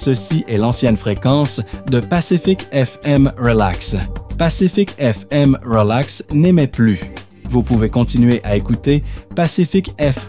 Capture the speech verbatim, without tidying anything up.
Ceci est l'ancienne fréquence de Pacific F M Relax. Pacific F M Relax n'émet plus. Vous pouvez continuer à écouter Pacific F